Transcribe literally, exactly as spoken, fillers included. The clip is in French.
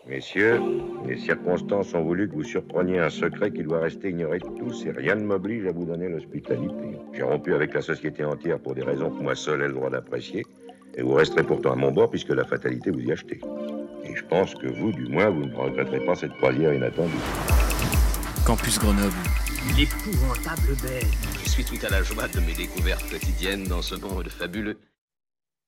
Messieurs, les circonstances ont voulu que vous surpreniez un secret qui doit rester ignoré de tous et rien ne m'oblige à vous donner l'hospitalité. J'ai rompu avec la société entière pour des raisons que moi seul ai le droit d'apprécier et vous resterez pourtant à mon bord puisque la fatalité vous y a acheté. Et je pense que vous, du moins, vous ne regretterez pas cette croisière inattendue. Campus Grenoble. L'épouvantable bête. Je suis tout à la joie de mes découvertes quotidiennes dans ce monde fabuleux.